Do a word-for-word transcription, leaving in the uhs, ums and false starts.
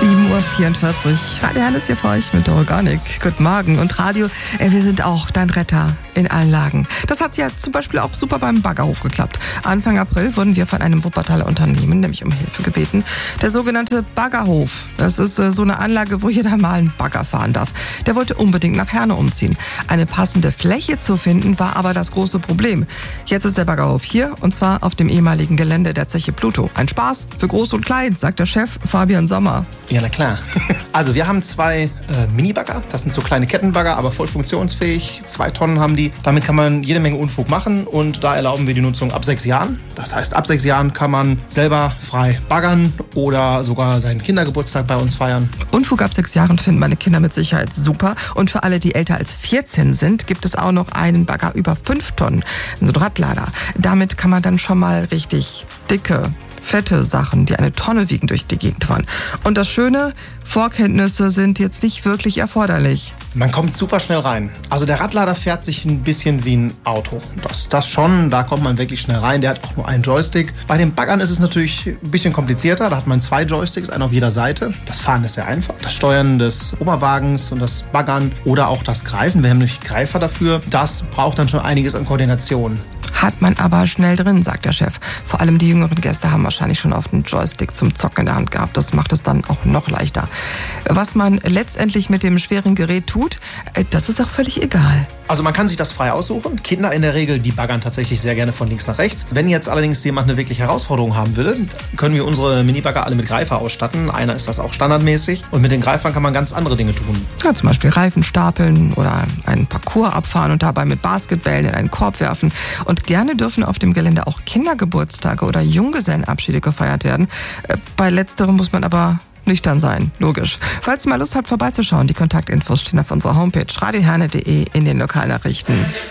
sieben Uhr vierundvierzig. Radio Herne ist hier für euch mit Organic. Guten Morgen. Und Radio, äh, wir sind auch dein Retter in allen Lagen. Das hat ja zum Beispiel auch super beim Baggerhof geklappt. Anfang April wurden wir von einem Wuppertaler Unternehmen nämlich um Hilfe gebeten. Der sogenannte Baggerhof. Das ist äh, so eine Anlage, wo jeder mal einen Bagger fahren darf. Der wollte unbedingt nach Herne umziehen. Eine passende Fläche zu finden, war aber das große Problem. Jetzt ist der Baggerhof hier, und zwar auf dem ehemaligen Gelände der Zeche Pluto. Ein Spaß für Groß und Klein, sagt der Chef Fabian Sommer. Ja, na klar. Also wir haben zwei äh, Mini-Bagger. Das sind so kleine Kettenbagger, aber voll funktionsfähig. Zwei Tonnen haben die. Damit kann man jede Menge Unfug machen, und da erlauben wir die Nutzung ab sechs Jahren. Das heißt, ab sechs Jahren kann man selber frei baggern oder sogar seinen Kindergeburtstag bei uns feiern. Unfug ab sechs Jahren finden meine Kinder mit Sicherheit super. Und für alle, die älter als vierzehn sind, gibt es auch noch einen Bagger über fünf Tonnen. So ein Radlader. Damit kann man dann schon mal richtig dicke, fette Sachen, die eine Tonne wiegen, durch die Gegend fahren. Und das Schöne, Vorkenntnisse sind jetzt nicht wirklich erforderlich. Man kommt super schnell rein. Also der Radlader fährt sich ein bisschen wie ein Auto. Das, das schon, da kommt man wirklich schnell rein. Der hat auch nur einen Joystick. Bei den Baggern ist es natürlich ein bisschen komplizierter. Da hat man zwei Joysticks, einen auf jeder Seite. Das Fahren ist sehr einfach. Das Steuern des Oberwagens und das Baggern oder auch das Greifen, wir haben nämlich Greifer dafür, das braucht dann schon einiges an Koordination. Hat man aber schnell drin, sagt der Chef. Vor allem die jüngeren Gäste haben wahrscheinlich schon oft einen Joystick zum Zocken in der Hand gehabt. Das macht es dann auch noch leichter. Was man letztendlich mit dem schweren Gerät tut, das ist auch völlig egal. Also man kann sich das frei aussuchen. Kinder in der Regel, die baggern tatsächlich sehr gerne von links nach rechts. Wenn jetzt allerdings jemand eine wirkliche Herausforderung haben will, können wir unsere Minibagger alle mit Greifer ausstatten. Einer ist das auch standardmäßig. Und mit den Greifern kann man ganz andere Dinge tun. Ja, zum Beispiel Reifen stapeln oder einen Parcours abfahren und dabei mit Basketballen in einen Korb werfen. Und gerne dürfen auf dem Gelände auch Kindergeburtstage oder Junggesellenabschiede gefeiert werden. Bei letzterem muss man aber nüchtern sein, logisch. Falls ihr mal Lust habt, vorbeizuschauen, die Kontaktinfos stehen auf unserer Homepage radio herne punkt de in den Lokalnachrichten.